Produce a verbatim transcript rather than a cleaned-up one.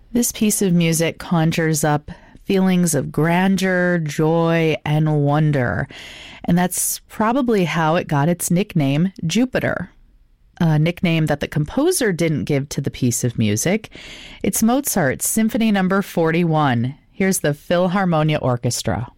This piece of music conjures up feelings of grandeur, joy, and wonder. And that's probably how it got its nickname, Jupiter. A nickname that the composer didn't give to the piece of music. It's Mozart's Symphony Number forty-one. Here's the Philharmonia Orchestra.